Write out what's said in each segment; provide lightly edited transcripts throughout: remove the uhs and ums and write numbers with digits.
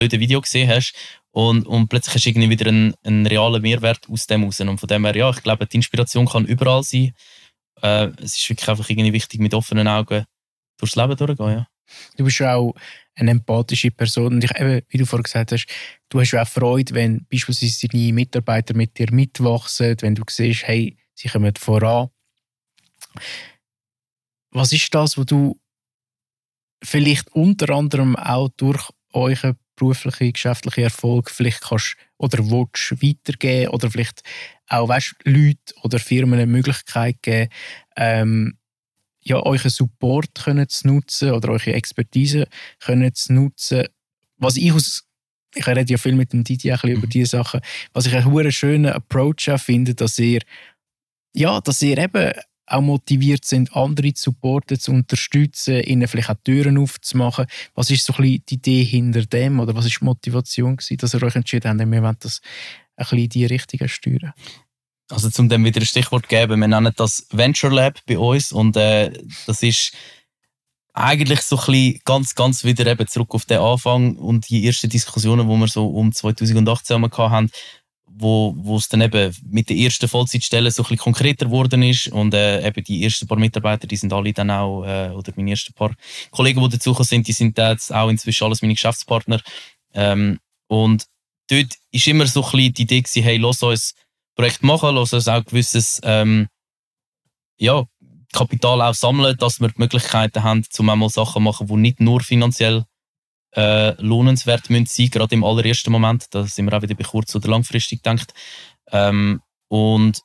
blöden Video gesehen hast und plötzlich hast du irgendwie wieder einen realen Mehrwert aus dem raus. Und von dem her, ja, ich glaube, die Inspiration kann überall sein. Es ist wirklich einfach irgendwie wichtig, mit offenen Augen durchs Leben durchzugehen, ja. Du bist ja auch eine empathische Person und eben, wie du vorhin gesagt hast, du hast ja auch Freude, wenn beispielsweise deine Mitarbeiter mit dir mitwachsen, wenn du siehst, hey, sie kommen voran. Was ist das, was du vielleicht unter anderem auch durch euren beruflichen, geschäftlichen Erfolg vielleicht kannst oder willst weitergeben oder vielleicht auch, weißt, Leute oder Firmen eine Möglichkeit geben, ja, euren Support können zu nutzen oder eure Expertise können zu nutzen. Was ich rede ja viel mit dem Didi auch über diese Sachen, was ich einen schönen Approach finde, dass ihr eben auch motiviert sind, andere zu supporten, zu unterstützen, ihnen vielleicht auch Türen aufzumachen. Was ist so ein bisschen die Idee hinter dem oder was ist die Motivation gewesen, dass ihr euch entschieden habt, wir wollen das ein bisschen in die Richtung steuern? Also zum dem wieder ein Stichwort geben, wir nennen das Venture Lab bei uns und das ist eigentlich so ein bisschen ganz, ganz wieder eben zurück auf den Anfang und die ersten Diskussionen, die wir so um 2018 hatten, wo es dann eben mit den ersten Vollzeitstellen so ein bisschen konkreter geworden ist und eben die ersten paar Mitarbeiter, die sind alle dann auch, oder meine ersten paar Kollegen, die dazugekommen sind, die sind jetzt auch inzwischen alles meine Geschäftspartner. Und dort ist immer so ein bisschen die Idee gewesen, hey, lass uns Projekt machen, lass uns auch gewisses Kapital auch sammeln, dass wir die Möglichkeiten haben, um einmal Sachen zu machen, die nicht nur finanziell lohnenswert sein müssen, gerade im allerersten Moment. Da sind wir auch wieder bei kurz- oder langfristig gedacht. Und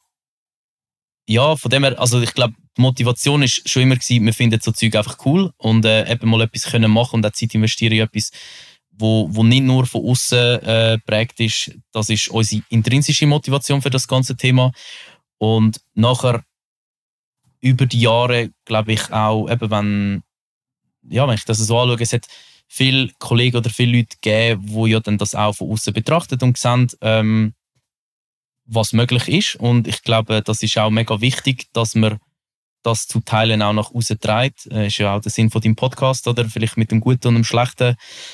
ja, von dem her, also ich glaube, die Motivation ist schon immer gewesen, wir finden so Zeug einfach cool und eben mal etwas können machen und auch Zeit investieren in etwas, wo nicht nur von außen prägt ist. Das ist unsere intrinsische Motivation für das ganze Thema. Und nachher über die Jahre, glaube ich auch, eben wenn ich das so anschaue, es hat viele Kollegen oder viele Leute gegeben, die ja dann das auch von außen betrachten und sehen, was möglich ist. Und ich glaube, das ist auch mega wichtig, dass man das zu Teilen auch nach außen trägt. Ist ja auch der Sinn von deinem Podcast, oder? Vielleicht mit dem Guten und dem Schlechten.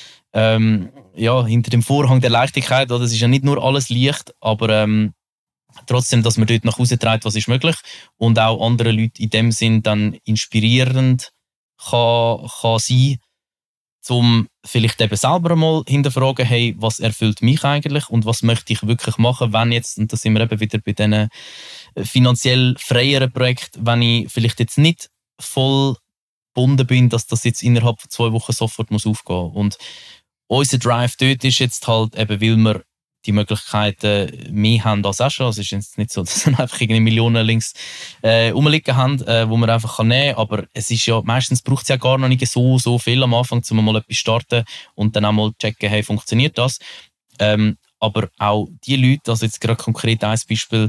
Hinter dem Vorhang der Leichtigkeit, oder? Das ist ja nicht nur alles Licht, aber trotzdem, dass man dort nach außen trägt, was ist möglich und auch andere Leute in dem Sinn dann inspirierend kann sein, um vielleicht eben selber mal hinterfragen, hey, was erfüllt mich eigentlich und was möchte ich wirklich machen, wenn jetzt, und da sind wir eben wieder bei diesen finanziell freieren Projekten, wenn ich vielleicht jetzt nicht voll gebunden bin, dass das jetzt innerhalb von 2 Wochen sofort muss aufgehen. Und unser Drive dort ist jetzt halt eben, weil wir die Möglichkeiten mehr haben als auch schon. Also es ist jetzt nicht so, dass wir einfach irgendwie Millionen links rumliegen haben, wo man einfach nehmen kann. Aber es ist ja, meistens braucht es ja gar noch nicht so viel am Anfang, um mal etwas zu starten und dann auch mal checken, hey, funktioniert das? Aber auch die Leute, also jetzt gerade konkret ein Beispiel,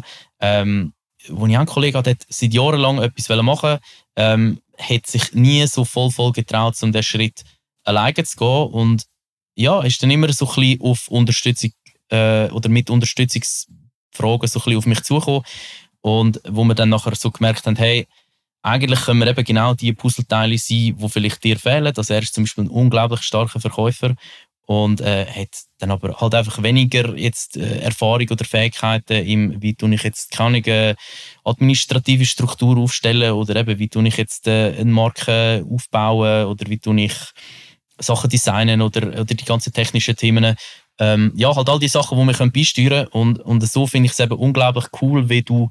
wo ich einen Kollegen hatte, der seit Jahren lang etwas machen wollte, hat sich nie so voll getraut, um diesen Schritt alleine zu gehen. Und ja, ist dann immer so ein bisschen auf Unterstützung oder mit Unterstützungsfragen so ein bisschen auf mich zugekommen. Und wo wir dann nachher so gemerkt haben, hey, eigentlich können wir eben genau die Puzzleteile sein, die vielleicht dir fehlen. Also er ist zum Beispiel ein unglaublich starker Verkäufer und hat dann aber halt einfach weniger jetzt Erfahrung oder Fähigkeiten wie tue ich jetzt keine administrative Struktur aufstellen oder eben wie tue ich jetzt eine Marke aufbauen oder wie tue ich Sachen designen oder die ganzen technischen Themen. Halt all die Sachen, die wir beisteuern können. Und so finde ich es eben unglaublich cool, wie du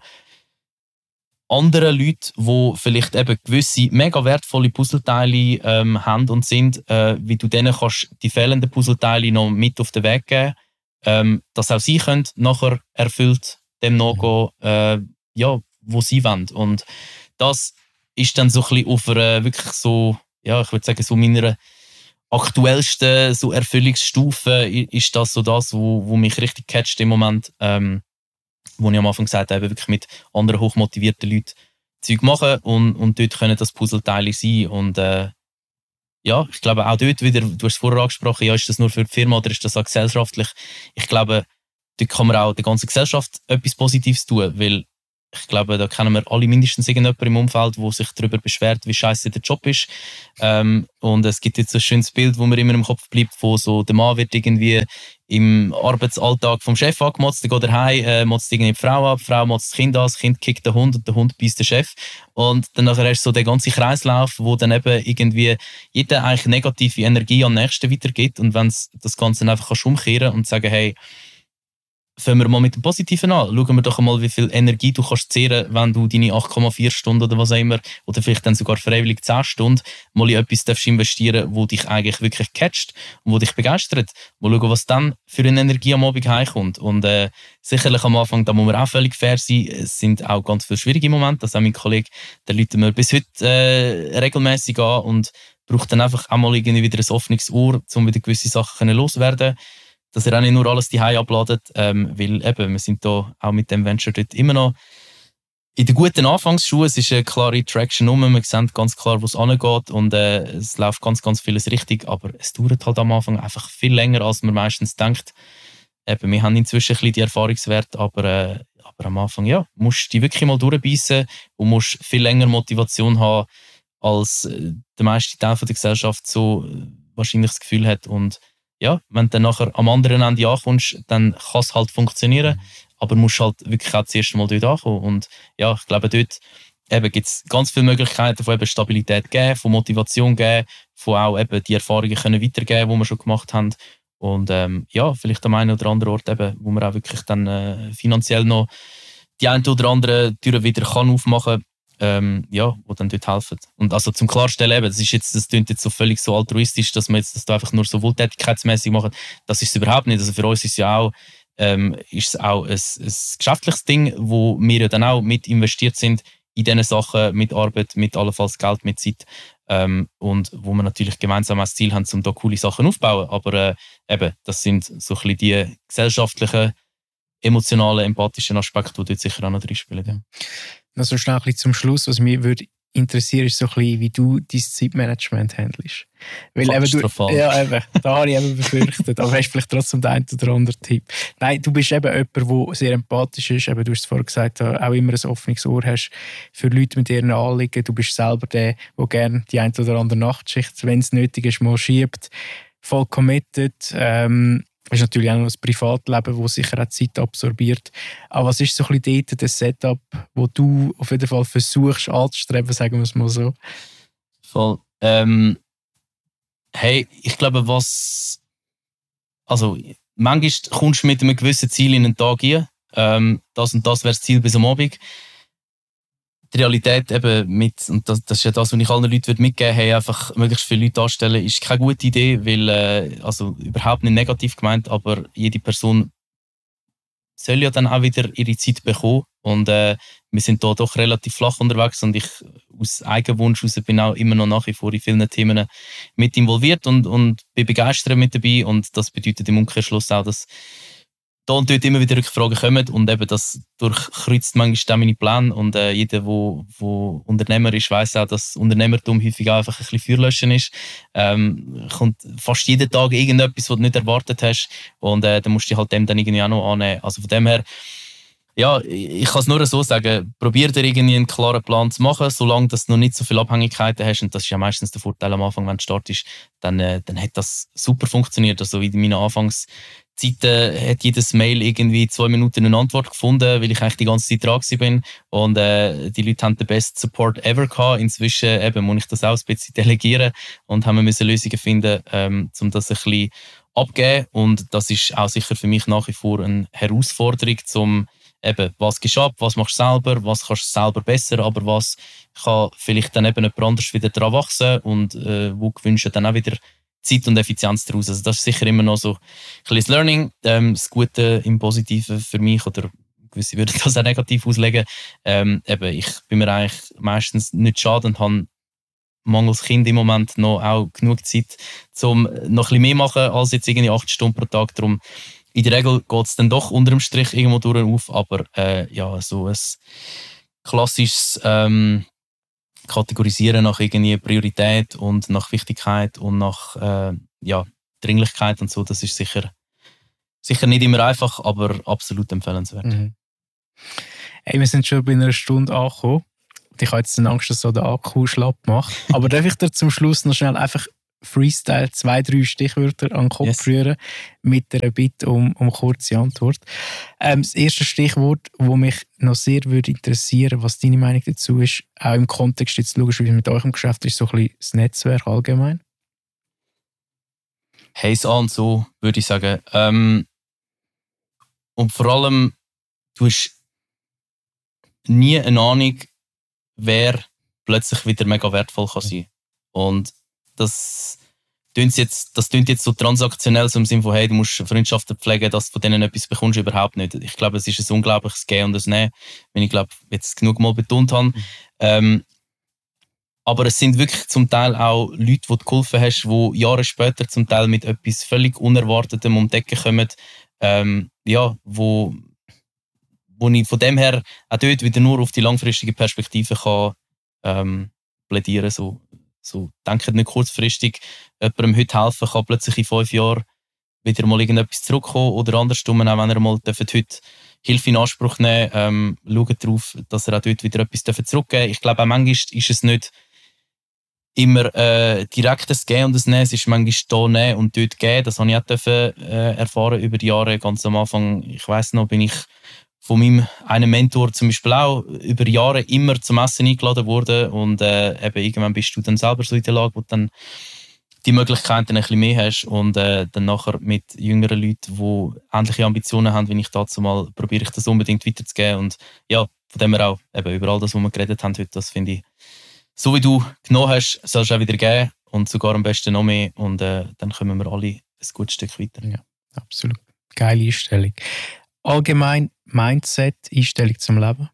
anderen Leuten, die vielleicht eben gewisse mega wertvolle Puzzleteile haben und sind, wie du denen kannst die fehlenden Puzzleteile noch mit auf den Weg geben, dass auch sie können nachher erfüllt dem nachgehen, wo sie wollen. Und das ist dann so ein bisschen auf einer wirklich so, ja, ich würde sagen, so meiner aktuellsten so Erfüllungsstufe ist das so das, wo mich richtig catcht im Moment, wo ich am Anfang gesagt habe, wirklich mit anderen hochmotivierten Leuten Zeug machen und dort können das Puzzleteile sein und ich glaube auch dort wieder, du hast es vorher angesprochen, ja, ist das nur für die Firma oder ist das auch gesellschaftlich? Ich glaube, dort kann man auch der ganzen Gesellschaft etwas Positives tun, weil Ich glaube, da kennen wir alle mindestens irgendjemanden im Umfeld, der sich darüber beschwert, wie scheiße der Job ist. Und es gibt jetzt so ein schönes Bild, wo mir immer im Kopf bleibt, wo so der Mann wird irgendwie im Arbeitsalltag vom Chef angemotzt, der geht heim, motzt irgendwie die Frau ab, die Frau motzt das Kind an, das Kind kickt den Hund und der Hund beißt den Chef. Und dann nachher hast du so den ganzen Kreislauf, wo dann eben irgendwie jeder eigentlich negative Energie an den Nächsten weitergibt. Und wenn es das Ganze einfach umkehren und sagen, hey, fangen wir mal mit dem Positiven an. Schauen wir doch mal, wie viel Energie du kannst zehren, wenn du deine 8,4 Stunden oder was auch immer, oder vielleicht dann sogar freiwillig 10 Stunden, mal in etwas darfst investieren, wo dich eigentlich wirklich catcht und wo dich begeistert. Mal schauen, was dann für eine Energie am Abend heimkommt. Und sicherlich am Anfang, da muss man auch völlig fair sein, es sind auch ganz viele schwierige Momente. Das auch mein Kollege, der läutet mir bis heute regelmäßig an und braucht dann einfach auch mal irgendwie wieder ein offenes Ohr, um wieder gewisse Sachen loswerden, dass er auch nicht nur alles daheim abladet, weil eben, wir sind da auch mit dem Venture dort immer noch in den guten Anfangsschuhen. Es ist eine klare Traction rum, wir sehen ganz klar, wo es angeht und es läuft ganz, ganz vieles richtig, aber es dauert halt am Anfang einfach viel länger, als man meistens denkt. Eben, wir haben inzwischen ein bisschen die Erfahrungswerte, aber am Anfang, ja, musst du dich wirklich mal durchbeissen und musst viel länger Motivation haben, als der meiste Teil der Gesellschaft so wahrscheinlich das Gefühl hat. Und ja, wenn du dann nachher am anderen Ende ankommst, dann kann es halt funktionieren, aber du musst halt wirklich auch das erste Mal dort ankommen. Und ja, ich glaube, dort gibt es ganz viele Möglichkeiten von eben Stabilität geben, von Motivation geben, von auch eben die Erfahrungen können weitergeben, die wir schon gemacht haben. Und ja, vielleicht am einen oder anderen Ort eben, wo man auch wirklich dann finanziell noch die eine oder andere Türen wieder kann aufmachen kann. Ja, die dann dort helfen. Und also zum Klarstellen, eben, das klingt jetzt so völlig so altruistisch, dass wir jetzt das da einfach nur so wohltätigkeitsmäßig machen. Das ist es überhaupt nicht. Also für uns ist es ja auch, ein geschäftliches Ding, wo wir ja dann auch mit investiert sind in diese Sachen, mit Arbeit, mit allenfalls Geld, mit Zeit. Und wo wir natürlich gemeinsam als Ziel haben, um da coole Sachen aufzubauen. Aber eben, das sind so ein bisschen die gesellschaftlichen, emotionalen, empathischen Aspekte, die dort sicher auch noch drin spielen. Ja. Also schnell ein bisschen zum Schluss, was mich würde interessieren, ist so ein bisschen, wie du dein Zeitmanagement handelst. Weil eben, da habe ich eben befürchtet, aber hast vielleicht trotzdem den einen oder anderen Tipp. Nein, du bist eben jemand, der sehr empathisch ist, eben, du hast es vorhin gesagt, auch immer ein offenes Ohr hast für Leute mit ihren Anliegen. Du bist selber der gerne die eine oder andere Nachtschicht, wenn es nötig ist, mal schiebt. Voll committed. Das ist natürlich auch noch das Privatleben, das sicher auch Zeit absorbiert. Aber was ist so ein bisschen dort das Setup, wo du auf jeden Fall versuchst anzustreben, sagen wir es mal so? Voll. Hey, ich glaube, manchmal kommst du mit einem gewissen Ziel in einen Tag rein. Das und das wäre das Ziel bis am Abend. Die Realität eben und das ist ja das, was ich allen Leuten mitgeben würde, einfach möglichst viele Leute anstellen, ist keine gute Idee, weil, also überhaupt nicht negativ gemeint, aber jede Person soll ja dann auch wieder ihre Zeit bekommen und wir sind da doch relativ flach unterwegs und ich aus Eigenwunsch heraus bin auch immer noch nach wie vor in vielen Themen mit involviert und bin begeistert mit dabei und das bedeutet im Umkehrschluss auch, dass da und dort immer wieder Rückfragen kommen und eben das durchkreuzt manchmal meine Pläne und jeder, der Unternehmer ist, weiss auch, dass Unternehmertum häufig auch einfach ein bisschen Feuerlöschen ist. Kommt fast jeden Tag irgendetwas, was du nicht erwartet hast und dann musst du dich halt dem dann irgendwie auch noch annehmen. Also von dem her, ja, ich kann es nur so sagen, probier dir irgendwie einen klaren Plan zu machen, solange du noch nicht so viele Abhängigkeiten hast und das ist ja meistens der Vorteil am Anfang, wenn du startest, dann hat das super funktioniert. Also in meinen Anfangszeiten hat jedes Mail irgendwie 2 Minuten eine Antwort gefunden, weil ich eigentlich die ganze Zeit dran bin und die Leute haben den besten Support ever gehabt. Inzwischen eben muss ich das auch ein bisschen delegieren und haben wir Lösungen finden, um das ein bisschen abzugeben und das ist auch sicher für mich nach wie vor eine Herausforderung, zum eben, was gehst du ab, was machst du selber, was kannst du selber besser, aber was kann vielleicht dann eben jemand anders wieder daran wachsen und wo gewünscht dann auch wieder Zeit und Effizienz daraus. Also das ist sicher immer noch so ein kleines Learning. Das Gute im Positiven für mich, oder gewisse würden das auch negativ auslegen, eben, ich bin mir eigentlich meistens nicht schade und habe mangels Kind im Moment noch auch genug Zeit, um noch ein bisschen mehr machen als jetzt irgendwie 8 Stunden pro Tag. Darum in der Regel geht es dann doch unter dem Strich irgendwo durch auf, aber ja, so ein klassisches Kategorisieren nach irgendwie Priorität und nach Wichtigkeit und nach Dringlichkeit und so, das ist sicher nicht immer einfach, aber absolut empfehlenswert. Mhm. Hey, wir sind schon bei einer Stunde angekommen. Ich habe jetzt Angst, dass so der Akku schlapp macht. Aber darf ich dir zum Schluss noch schnell einfach Freestyle 2-3 Stichwörter an den Kopf rühren mit einer Bitte um kurze Antwort. Das erste Stichwort, das mich noch sehr würde interessieren, was deine Meinung dazu ist, auch im Kontext jetzt logisch, wie mit eurem Geschäft ist, so ein bisschen das Netzwerk allgemein. Hands on, so würde ich sagen. Und vor allem, du hast nie eine Ahnung, wer plötzlich wieder mega wertvoll kann sein. Und das klingt jetzt so transaktionell, so im Sinne von, hey, du musst Freundschaften pflegen, dass du von denen etwas bekommst, überhaupt nicht. Ich glaube, es ist ein unglaubliches Gehen und ein Nehmen, wenn ich glaube, jetzt genug mal betont habe. Aber es sind wirklich zum Teil auch Leute, die du geholfen hast, die Jahre später zum Teil mit etwas völlig Unerwartetem um die Ecke kommen, wo ich von dem her auch dort wieder nur auf die langfristige Perspektive kann plädieren. So denkt nicht kurzfristig, jemandem heute helfen kann plötzlich in 5 Jahren wieder mal irgendetwas zurückkommen oder andersrum, auch wenn er mal heute Hilfe in Anspruch nehmen, schaut darauf, dass er auch dort wieder etwas zurückgeben darf. Ich glaube, auch manchmal ist es nicht immer direkt das Gehen und das Nehmen, es ist manchmal da nehmen und dort gehen. Das habe ich auch erfahren über die Jahre. Ganz am Anfang, ich weiss noch, bin ich von meinem einen Mentor zum Beispiel auch über Jahre immer zum Essen eingeladen worden und eben irgendwann bist du dann selber so in der Lage, wo du dann die Möglichkeiten ein bisschen mehr hast und dann nachher mit jüngeren Leuten, die ähnliche Ambitionen haben, wie ich dazu mal, probiere ich das unbedingt weiterzugeben und ja, von dem her auch eben über all das, was wir geredet haben heute, das finde ich, so wie du genommen hast, sollst du auch wieder geben und sogar am besten noch mehr und dann kommen wir alle ein gutes Stück weiter. Ja, absolut. Geile Einstellung. Allgemein Mindset, Einstellung zum Leben?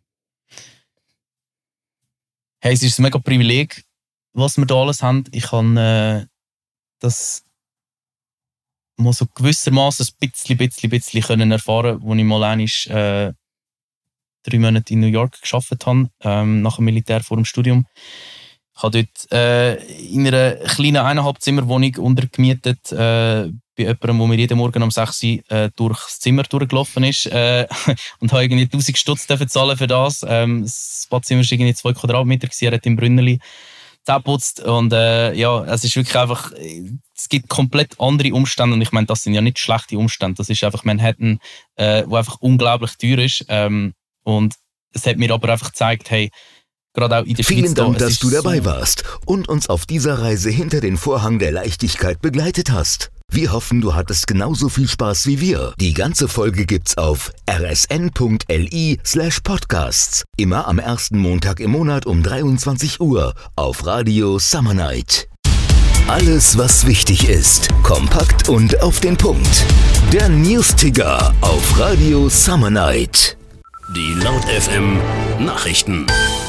Hey, es ist ein mega Privileg, was wir da alles haben. Ich kann das mal so gewissermaßen ein bisschen können erfahren, als ich mal einmal 3 Monate in New York gearbeitet habe, nach dem Militär vor dem Studium. Ich habe dort in einer kleinen 1,5-Zimmer-Wohnung untergemietet, bei jemandem, der mir jeden Morgen um 6 Uhr durchs Zimmer durchgelaufen ist und habe irgendwie 1000 Stutz zahlen für das. Das Badzimmer war irgendwie 2 Quadratmeter, er hat im Brünneli geputzt und es ist wirklich einfach, es gibt komplett andere Umstände und ich meine, das sind ja nicht schlechte Umstände, das ist einfach Manhattan, wo einfach unglaublich teuer ist und es hat mir aber einfach gezeigt, hey, gerade auch in der Schweiz. Vielen Dank, dass du dabei warst und uns auf dieser Reise hinter den Vorhang der Leichtigkeit begleitet hast. Wir hoffen, du hattest genauso viel Spaß wie wir. Die ganze Folge gibt's auf rsn.li/podcasts. Immer am ersten Montag im Monat um 23 Uhr auf Radio Summer Night. Alles, was wichtig ist, kompakt und auf den Punkt. Der News-Ticker auf Radio Summer Night. Die Laut FM Nachrichten.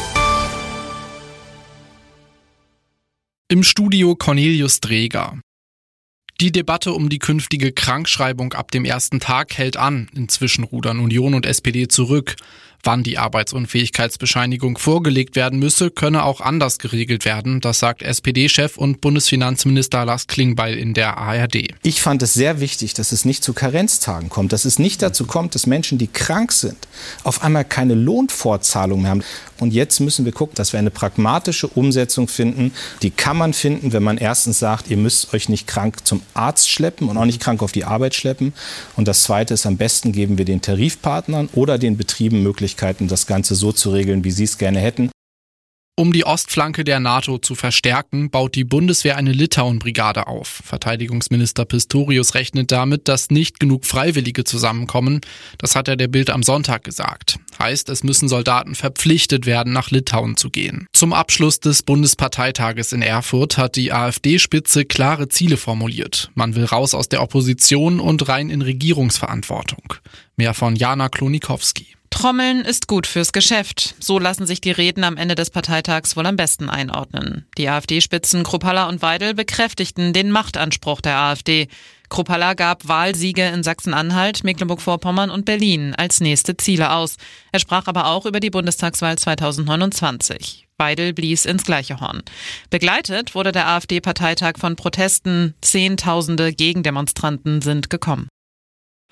Im Studio Cornelius Dreger. Die Debatte um die künftige Krankschreibung ab dem ersten Tag hält an. Inzwischen rudern Union und SPD zurück. Wann die Arbeitsunfähigkeitsbescheinigung vorgelegt werden müsse, könne auch anders geregelt werden. Das sagt SPD-Chef und Bundesfinanzminister Lars Klingbeil in der ARD. Ich fand es sehr wichtig, dass es nicht zu Karenztagen kommt, dass es nicht dazu kommt, dass Menschen, die krank sind, auf einmal keine Lohnfortzahlung mehr haben. Und jetzt müssen wir gucken, dass wir eine pragmatische Umsetzung finden. Die kann man finden, wenn man erstens sagt, ihr müsst euch nicht krank zum Arzt schleppen und auch nicht krank auf die Arbeit schleppen. Und das Zweite ist, am besten geben wir den Tarifpartnern oder den Betrieben Möglichkeiten, das Ganze so zu regeln, wie sie es gerne hätten. Um die Ostflanke der NATO zu verstärken, baut die Bundeswehr eine Litauen-Brigade auf. Verteidigungsminister Pistorius rechnet damit, dass nicht genug Freiwillige zusammenkommen. Das hat er der Bild am Sonntag gesagt. Heißt, es müssen Soldaten verpflichtet werden, nach Litauen zu gehen. Zum Abschluss des Bundesparteitages in Erfurt hat die AfD-Spitze klare Ziele formuliert. Man will raus aus der Opposition und rein in Regierungsverantwortung. Mehr von Jana Klonikowski. Trommeln ist gut fürs Geschäft. So lassen sich die Reden am Ende des Parteitags wohl am besten einordnen. Die AfD-Spitzen Kruppalla und Weidel bekräftigten den Machtanspruch der AfD. Kruppalla gab Wahlsiege in Sachsen-Anhalt, Mecklenburg-Vorpommern und Berlin als nächste Ziele aus. Er sprach aber auch über die Bundestagswahl 2029. Weidel blies ins gleiche Horn. Begleitet wurde der AfD-Parteitag von Protesten. Zehntausende Gegendemonstranten sind gekommen.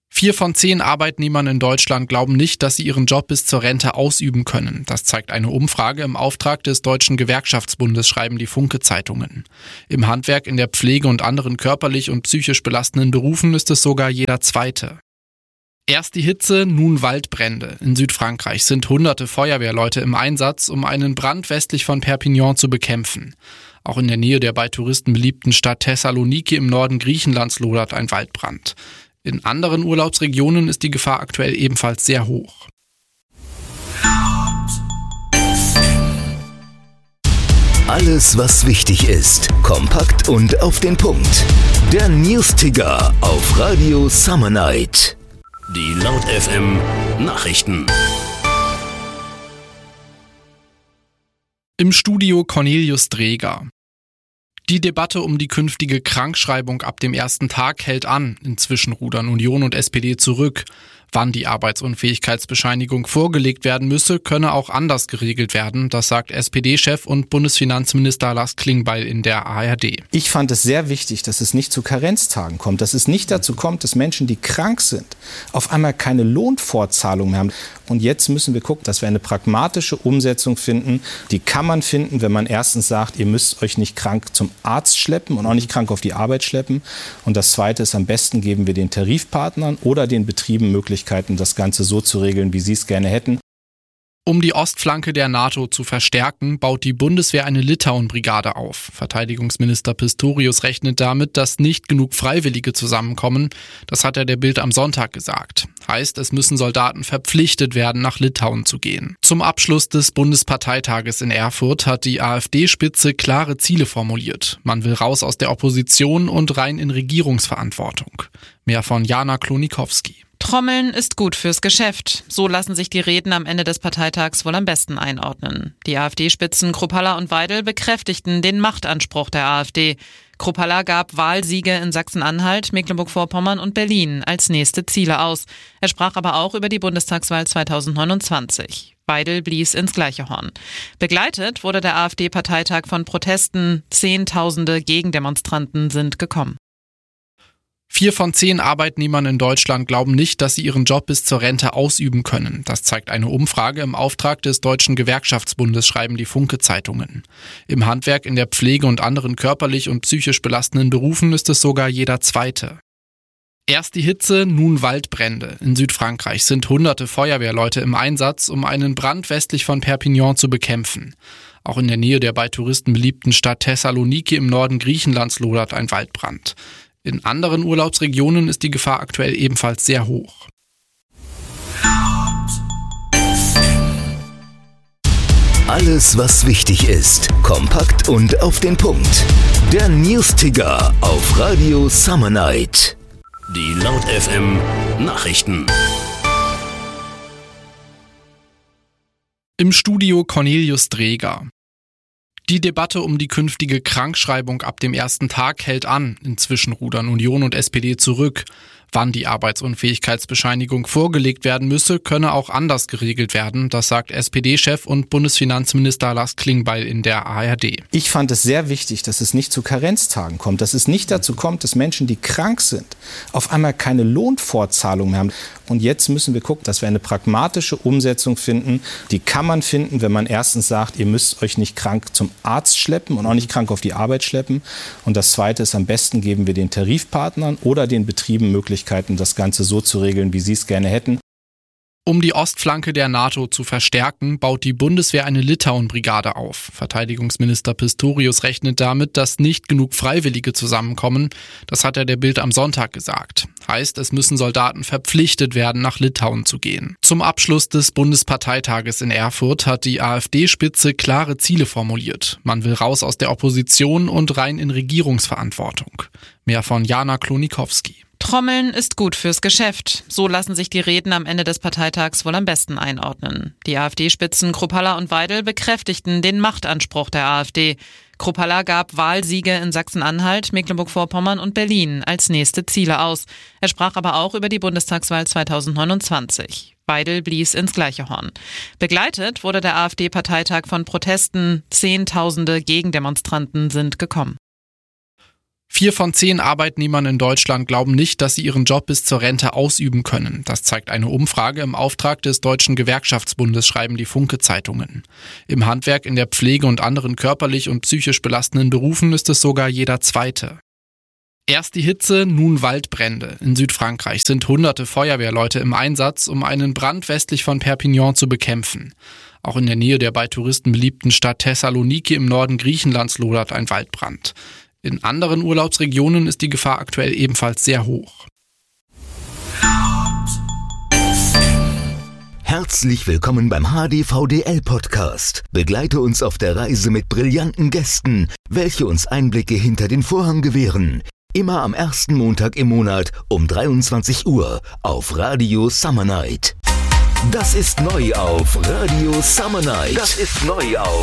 4 von 10 Arbeitnehmern in Deutschland glauben nicht, dass sie ihren Job bis zur Rente ausüben können. Das zeigt eine Umfrage im Auftrag des Deutschen Gewerkschaftsbundes, schreiben die Funke-Zeitungen. Im Handwerk, in der Pflege und anderen körperlich und psychisch belastenden Berufen ist es sogar jeder Zweite. Erst die Hitze, nun Waldbrände. In Südfrankreich sind hunderte Feuerwehrleute im Einsatz, um einen Brand westlich von Perpignan zu bekämpfen. Auch in der Nähe der bei Touristen beliebten Stadt Thessaloniki im Norden Griechenlands lodert ein Waldbrand. In anderen Urlaubsregionen ist die Gefahr aktuell ebenfalls sehr hoch. Alles, was wichtig ist, kompakt und auf den Punkt. Der News-Ticker auf Radio Summer Night. Die Laut FM Nachrichten. Im Studio Cornelius Dreger. Die Debatte um die künftige Krankschreibung ab dem ersten Tag hält an. Inzwischen rudern Union und SPD zurück. Wann die Arbeitsunfähigkeitsbescheinigung vorgelegt werden müsse, könne auch anders geregelt werden. Das sagt SPD-Chef und Bundesfinanzminister Lars Klingbeil in der ARD. Ich fand es sehr wichtig, dass es nicht zu Karenztagen kommt, dass es nicht dazu kommt, dass Menschen, die krank sind, auf einmal keine Lohnfortzahlung mehr haben. Und jetzt müssen wir gucken, dass wir eine pragmatische Umsetzung finden. Die kann man finden, wenn man erstens sagt, ihr müsst euch nicht krank zum Arzt schleppen und auch nicht krank auf die Arbeit schleppen. Und das Zweite ist, am besten geben wir den Tarifpartnern oder den Betrieben Möglichkeiten, das Ganze so zu regeln, wie sie es gerne hätten. Um die Ostflanke der NATO zu verstärken, baut die Bundeswehr eine Litauen-Brigade auf. Verteidigungsminister Pistorius rechnet damit, dass nicht genug Freiwillige zusammenkommen. Das hat er der Bild am Sonntag gesagt. Heißt, es müssen Soldaten verpflichtet werden, nach Litauen zu gehen. Zum Abschluss des Bundesparteitages in Erfurt hat die AfD-Spitze klare Ziele formuliert. Man will raus aus der Opposition und rein in Regierungsverantwortung. Mehr von Jana Klonikowski. Trommeln ist gut fürs Geschäft. So lassen sich die Reden am Ende des Parteitags wohl am besten einordnen. Die AfD-Spitzen Kruppalla und Weidel bekräftigten den Machtanspruch der AfD. Kruppalla gab Wahlsiege in Sachsen-Anhalt, Mecklenburg-Vorpommern und Berlin als nächste Ziele aus. Er sprach aber auch über die Bundestagswahl 2029. Weidel blies ins gleiche Horn. Begleitet wurde der AfD-Parteitag von Protesten. Zehntausende Gegendemonstranten sind gekommen. 4 von 10 Arbeitnehmern in Deutschland glauben nicht, dass sie ihren Job bis zur Rente ausüben können. Das zeigt eine Umfrage im Auftrag des Deutschen Gewerkschaftsbundes, schreiben die Funke-Zeitungen. Im Handwerk, in der Pflege und anderen körperlich und psychisch belastenden Berufen ist es sogar jeder Zweite. Erst die Hitze, nun Waldbrände. In Südfrankreich sind hunderte Feuerwehrleute im Einsatz, um einen Brand westlich von Perpignan zu bekämpfen. Auch in der Nähe der bei Touristen beliebten Stadt Thessaloniki im Norden Griechenlands lodert ein Waldbrand. In anderen Urlaubsregionen ist die Gefahr aktuell ebenfalls sehr hoch. Alles, was wichtig ist, kompakt und auf den Punkt. Der News-Ticker auf Radio Summer Night. Die Laut FM Nachrichten. Im Studio Cornelius Dreger. Die Debatte um die künftige Krankschreibung ab dem ersten Tag hält an. Inzwischen rudern Union und SPD zurück. Wann die Arbeitsunfähigkeitsbescheinigung vorgelegt werden müsse, könne auch anders geregelt werden. Das sagt SPD-Chef und Bundesfinanzminister Lars Klingbeil in der ARD. Ich fand es sehr wichtig, dass es nicht zu Karenztagen kommt, dass es nicht dazu kommt, dass Menschen, die krank sind, auf einmal keine Lohnfortzahlung mehr haben. Und jetzt müssen wir gucken, dass wir eine pragmatische Umsetzung finden. Die kann man finden, wenn man erstens sagt, ihr müsst euch nicht krank zum Arzt schleppen und auch nicht krank auf die Arbeit schleppen. Und das Zweite ist, am besten geben wir den Tarifpartnern oder den Betrieben Möglichkeiten, das Ganze so zu regeln, wie sie es gerne hätten. Um die Ostflanke der NATO zu verstärken, baut die Bundeswehr eine Litauen-Brigade auf. Verteidigungsminister Pistorius rechnet damit, dass nicht genug Freiwillige zusammenkommen. Das hat er der Bild am Sonntag gesagt. Heißt, es müssen Soldaten verpflichtet werden, nach Litauen zu gehen. Zum Abschluss des Bundesparteitages in Erfurt hat die AfD-Spitze klare Ziele formuliert. Man will raus aus der Opposition und rein in Regierungsverantwortung. Mehr von Jana Klonikowski. Trommeln ist gut fürs Geschäft. So lassen sich die Reden am Ende des Parteitags wohl am besten einordnen. Die AfD-Spitzen Kruppalla und Weidel bekräftigten den Machtanspruch der AfD. Kruppalla gab Wahlsiege in Sachsen-Anhalt, Mecklenburg-Vorpommern und Berlin als nächste Ziele aus. Er sprach aber auch über die Bundestagswahl 2029. Weidel blies ins gleiche Horn. Begleitet wurde der AfD-Parteitag von Protesten. Zehntausende Gegendemonstranten sind gekommen. 4 von 10 Arbeitnehmern in Deutschland glauben nicht, dass sie ihren Job bis zur Rente ausüben können. Das zeigt eine Umfrage im Auftrag des Deutschen Gewerkschaftsbundes, schreiben die Funke-Zeitungen. Im Handwerk, in der Pflege und anderen körperlich und psychisch belastenden Berufen ist es sogar jeder Zweite. Erst die Hitze, nun Waldbrände. In Südfrankreich sind hunderte Feuerwehrleute im Einsatz, um einen Brand westlich von Perpignan zu bekämpfen. Auch in der Nähe der bei Touristen beliebten Stadt Thessaloniki im Norden Griechenlands lodert ein Waldbrand. In anderen Urlaubsregionen ist die Gefahr aktuell ebenfalls sehr hoch. Herzlich willkommen beim HDVDL-Podcast. Begleite uns auf der Reise mit brillanten Gästen, welche uns Einblicke hinter den Vorhang gewähren. Immer am ersten Montag im Monat um 23 Uhr auf Radio Summer Night. Das ist neu auf Radio Summer Night.